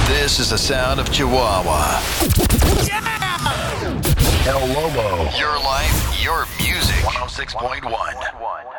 This is the sound of Chihuahua. El Lobo. Your life, your music. 106.1.